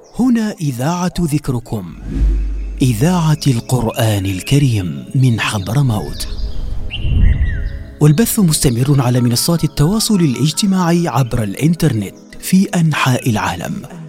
هنا إذاعة ذكركم، إذاعة القرآن الكريم من حضرموت، والبث مستمر على منصات التواصل الاجتماعي عبر الإنترنت في أنحاء العالم.